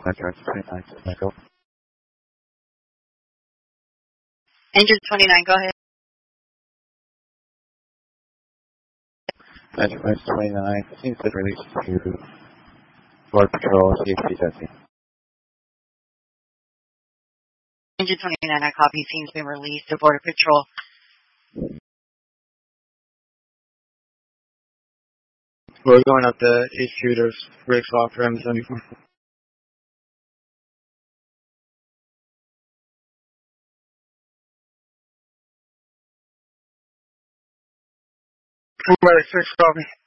Contract 29, Michael. Engine 29, go ahead. Contract 29 seems to release to Border Patrol CHP testing. Engine 29, I copy. Seems been released to Border Patrol. We're going up the East Shooters, Rick's off for M74. Medic 6, copy.